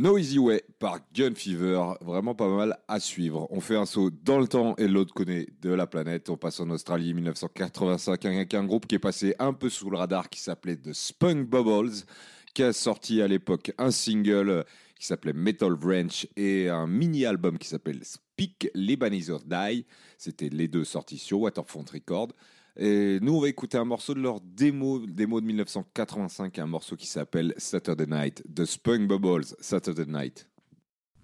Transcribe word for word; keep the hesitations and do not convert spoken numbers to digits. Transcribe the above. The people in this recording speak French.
No Easy Way par Gun Fever, vraiment pas mal à suivre. On fait un saut dans le temps et l'autre côté de la planète. On passe en Australie mille neuf cent quatre-vingt-cinq avec un groupe qui est passé un peu sous le radar qui s'appelait The Spunk Bubbles, qui a sorti à l'époque un single qui s'appelait Metal Wrench et un mini-album qui s'appelle Speak Lebanese or Die. C'était les deux sortis sur Waterfront Records. Et nous, on va écouter un morceau de leur démo, démo de mille neuf cent quatre-vingt-cinq, un morceau qui s'appelle Saturday Night, The Spunk Bubbles, Saturday Night.